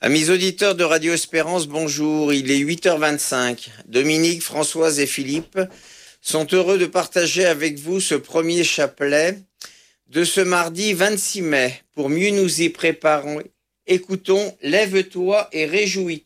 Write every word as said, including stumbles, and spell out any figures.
Amis auditeurs de Radio Espérance, bonjour. Il est huit heures vingt-cinq. Dominique, Françoise et Philippe sont heureux de partager avec vous ce premier chapelet de ce mardi vingt-six mai. Pour mieux nous y préparer, écoutons « Lève-toi et réjouis-toi ».